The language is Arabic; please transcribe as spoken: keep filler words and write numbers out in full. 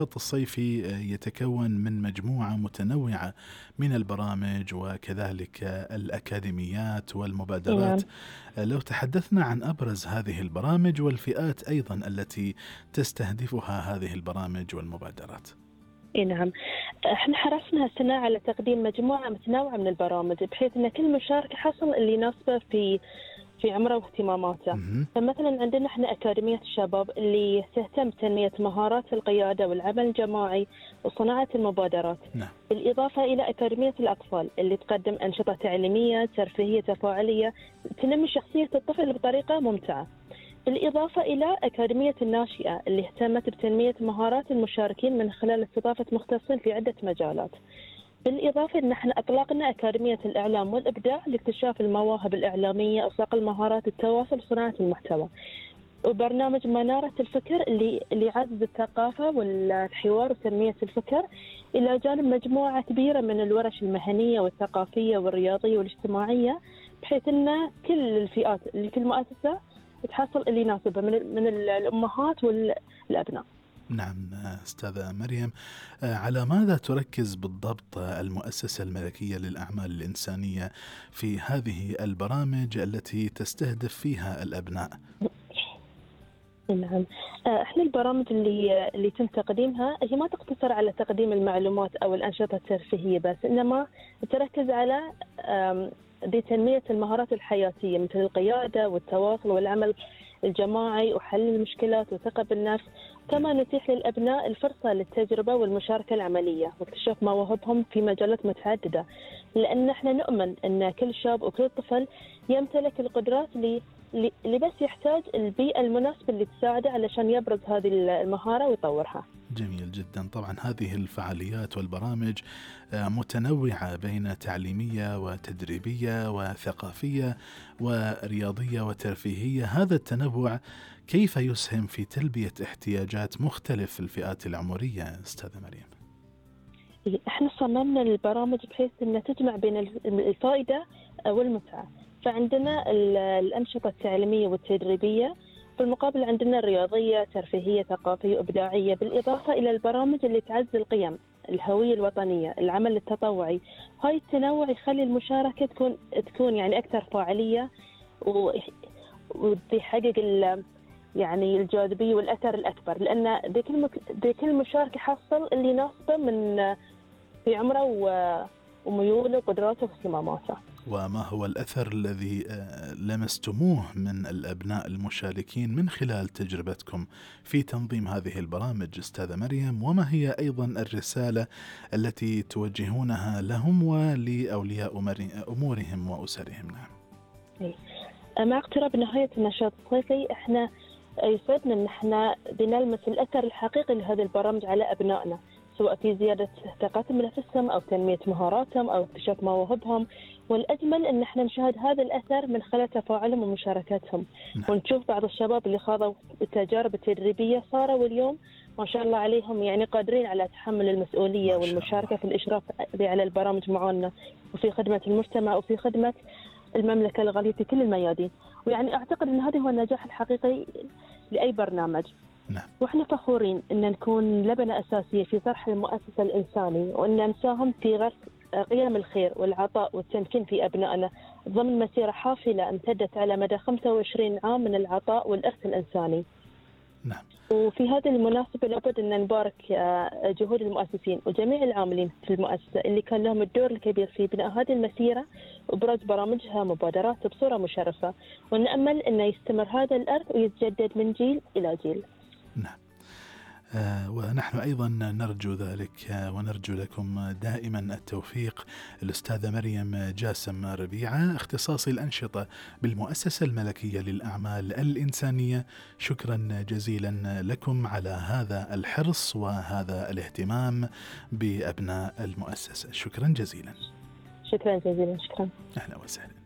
الصيفي يتكون من مجموعة متنوعة من البرامج وكذلك الأكاديميات والمبادرات. نعم. لو تحدثنا عن أبرز هذه البرامج والفئات أيضا التي تستهدفها هذه البرامج والمبادرات. إيه نعم، احنا حرصنا هالسنة على تقديم مجموعة متنوعة من البرامج بحيث ان كل مشارك حصل اللي يناسبه في في عمره واهتماماته. مهم. فمثلا عندنا احنا أكاديمية الشباب اللي تهتم بتنمية مهارات القيادة والعمل الجماعي وصناعة المبادرات. نعم. بالإضافة إلى أكاديمية الأطفال اللي تقدم أنشطة تعليمية ترفيهية تفاعلية تنمي شخصية الطفل بطريقة ممتعة. بالإضافة إلى أكاديمية الناشئة اللي اهتمت بتنمية مهارات المشاركين من خلال استضافة مختصين في عدة مجالات. بالإضافة أن احنا أطلقنا أكاديمية الإعلام والإبداع لاكتشاف المواهب الإعلامية وصقل مهارات التواصل وصناعة المحتوى. وبرنامج منارة الفكر اللي اللي يعزز الثقافة والحوار وتنمية الفكر، إلى جانب مجموعة كبيرة من الورش المهنية والثقافية والرياضية والاجتماعية، بحيث أن كل الفئات اللي في المؤسسة تحصل اللي يناسبها من من الأمهات والأبناء. نعم أستاذة مريم، على ماذا تركز بالضبط المؤسسة الملكية للأعمال الإنسانية في هذه البرامج التي تستهدف فيها الأبناء؟ نعم، احنا البرامج اللي اللي يتم تقديمها هي ما تقتصر على تقديم المعلومات او الانشطه الترفيهيه بس، انما تركز على بتنميه المهارات الحياتيه مثل القياده والتواصل والعمل الجماعي وحل المشكلات وثقة بالنفس. كما نتيح للأبناء الفرصة للتجربة والمشاركة العملية واكتشاف مواهبهم في مجالات متعددة، لأن احنا نؤمن أن كل شاب وكل طفل يمتلك القدرات اللي اللي بس يحتاج البيئة المناسبة اللي تساعده علشان يبرز هذه المهارة ويطورها. جميل جدا. طبعا هذه الفعاليات والبرامج متنوعة بين تعليمية وتدريبية وثقافية ورياضية وترفيهية. هذا التنوع كيف يسهم في تلبية احتياجات مختلف الفئات العمرية أستاذة مريم؟ احنا صممنا البرامج بحيث أنها تجمع بين الفائدة والمتعة. فعندنا الأنشطة التعليمية والتدريبية، في المقابل عندنا الرياضية ترفيهية ثقافية وإبداعية، بالإضافة إلى البرامج اللي تعزز القيم الهوية الوطنية العمل التطوعي. هاي التنوع يخلي المشاركة تكون تكون يعني أكثر فاعلية ويحقق يعني الجاذبية والأثر الأكبر، لأن بكل بكل مشارك يحصل اللي يناسبه من في عمره وميوله وقدراته واهتماماته. وما هو الأثر الذي لمستموه من الأبناء المشاركين من خلال تجربتكم في تنظيم هذه البرامج أستاذة مريم؟ وما هي أيضا الرسالة التي توجهونها لهم ولأولياء أمورهم وأسرهم؟ نعم. مع اقتراب نهاية النشاط الصيفي احنا يسعدنا ان احنا بنلمس الأثر الحقيقي لهذه البرامج على أبنائنا، سواء في زيادة ثقتهم بنفسهم أو تنمية مهاراتهم أو اكتشاف مواهبهم. والأجمل أن احنا نشاهد هذا الأثر من خلال تفاعلهم ومشاركتهم. نعم. ونشوف بعض الشباب اللي خاضوا التجارب التدريبية صاروا اليوم ما شاء الله عليهم يعني قادرين على تحمل المسؤولية والمشاركة في الإشراف على البرامج معنا وفي خدمة المجتمع وفي خدمة المملكة الغالية في كل الميادين. ويعني أعتقد أن هذا هو النجاح الحقيقي لأي برنامج. نعم. وإحنا فخورين أن نكون لبنة أساسية في طرح المؤسسة الإنساني، وأن نساهم في غرس قيم الخير والعطاء والتمكين في أبنائنا ضمن مسيرة حافلة امتدت على مدى خمسة وعشرين عام من العطاء والإرث الإنساني. نعم. وفي هذه المناسبة لابد أن نبارك جهود المؤسسين وجميع العاملين في المؤسسة اللي كان لهم الدور الكبير في بناء هذه المسيرة وإبراز برامجها مبادرات بصورة مشرفة، ونأمل أن يستمر هذا الإرث ويتجدد من جيل إلى جيل. نعم. آه ونحن أيضا نرجو ذلك، آه ونرجو لكم دائما التوفيق. الأستاذة مريم جاسم ربيعة، اختصاصي الأنشطة بالمؤسسة الملكية للأعمال الإنسانية، شكرا جزيلا لكم على هذا الحرص وهذا الاهتمام بأبناء المؤسسة. شكرا جزيلا. شكرا جزيلا. شكرا. أهلا وسهلا.